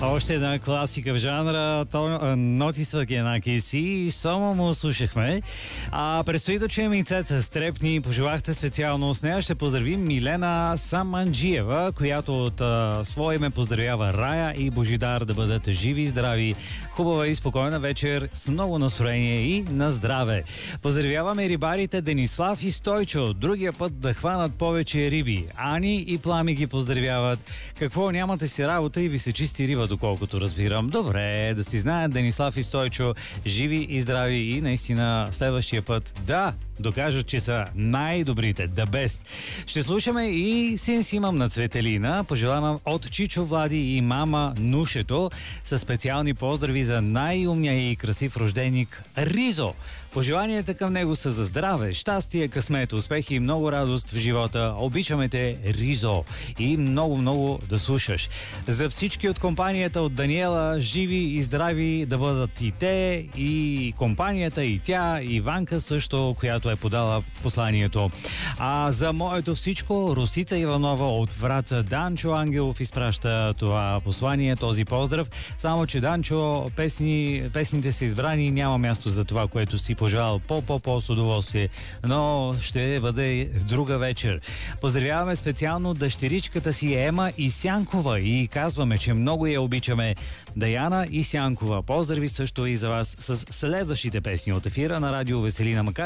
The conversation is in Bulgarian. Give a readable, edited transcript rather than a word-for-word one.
Още една класика в жанра, Ноти Свагенакис и Сома му слушахме. Предстои да чуем и Цеца Стрепни. Пожелахте специално с нея. Ще поздравим Милена Саманджиева, която от свое име поздравява Рая и Божидар да бъдат живи и здрави. Хубава и спокойна вечер с много настроение и на здраве. Поздравяваме рибарите Денислав и Стойчо. Другия път да хванат повече риби. Ани и Плами ги поздравяват. Какво, нямате си работа и ви се чисти риба, доколкото разбирам. Добре, да си знаят Денислав и Стойчо, живи и здрави и наистина следващия път да докажат, че са най-добрите, the best. Ще слушаме и Син си имам на Цветелина, пожелана от Чичо Влади и мама Нушето, със специални поздрави за най-умния и красив рожденик Ризо. Пожеланията към него са за здраве, щастие, късмет, успехи и много радост в живота. Обичаме те, Ризо, и много да слушаш. За всички от компанията от Даниела, живи и здрави да бъдат и те, и компанията, и тя, и Ванка също, която е подала посланието. А за моето всичко, Русица Иванова от Враца, Данчо Ангелов изпраща това послание, този поздрав. Само че, Данчо, песните са избрани, няма място за това, което си пожелал по с удоволствие, но ще бъде друга вечер. Поздравяваме специално дъщеричката си Ема Исянкова и казваме, че много я обичаме. Даяна Исянкова. Поздрави също и за вас с следващите песни от ефира на Радио Веселина. Макар